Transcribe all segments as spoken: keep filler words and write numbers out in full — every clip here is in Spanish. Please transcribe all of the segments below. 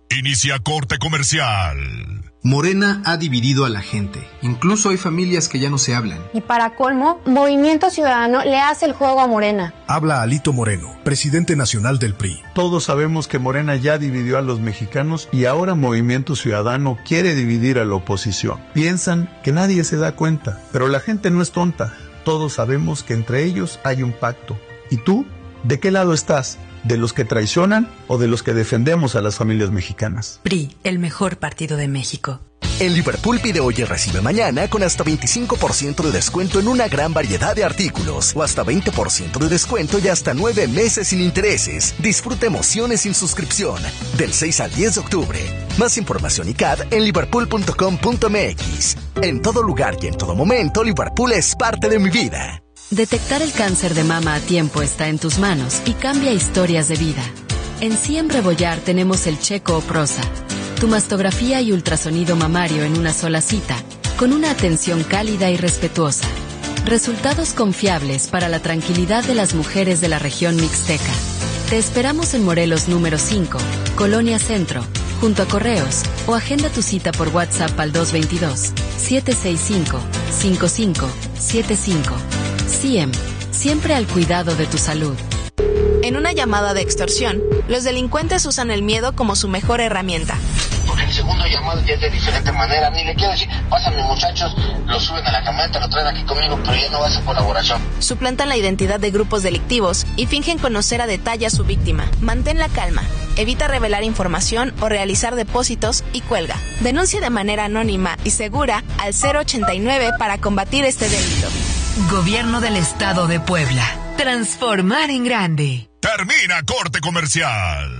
Inicia corte comercial. Morena ha dividido a la gente. Incluso hay familias que ya no se hablan. Y para colmo, Movimiento Ciudadano le hace el juego a Morena. Habla Alito Moreno, presidente nacional del P R I. Todos sabemos que Morena ya dividió a los mexicanos y ahora Movimiento Ciudadano quiere dividir a la oposición. Piensan que nadie se da cuenta, pero la gente no es tonta. Todos sabemos que entre ellos hay un pacto. ¿Y tú? ¿De qué lado estás? ¿De los que traicionan o de los que defendemos a las familias mexicanas? P R I, el mejor partido de México. En Liverpool pide hoy y recibe mañana con hasta veinticinco por ciento de descuento en una gran variedad de artículos o hasta veinte por ciento de descuento y hasta nueve meses sin intereses. Disfruta emociones sin suscripción del seis al diez de octubre. Más información y C A D en liverpool punto com punto m x. En todo lugar y en todo momento, Liverpool es parte de mi vida. Detectar el cáncer de mama a tiempo está en tus manos y cambia historias de vida. En Siempre Bollar tenemos el Checo o Prosa, tu mastografía y ultrasonido mamario en una sola cita, con una atención cálida y respetuosa. Resultados confiables para la tranquilidad de las mujeres de la región mixteca. Te esperamos en Morelos número cinco, Colonia Centro, junto a Correos, o agenda tu cita por WhatsApp al dos dos dos, siete seis cinco, cinco cinco siete cinco. C I E M, siempre al cuidado de tu salud. En una llamada de extorsión, los delincuentes usan el miedo como su mejor herramienta. Porque el segundo llamado ya es de diferente manera. Ni le quiero decir, pásame muchachos, lo suben a la camioneta, lo traen aquí conmigo, pero ya no va a ser colaboración. Suplantan la identidad de grupos delictivos y fingen conocer a detalle a su víctima. Mantén la calma. Evita revelar información o realizar depósitos y cuelga. Denuncia de manera anónima y segura al cero ochenta y nueve para combatir este delito. Gobierno del Estado de Puebla. Transformar en grande. Termina corte comercial.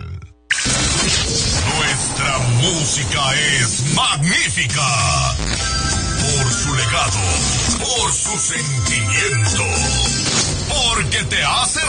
Nuestra música es magnífica. Por su legado, por su sentimiento, porque te hace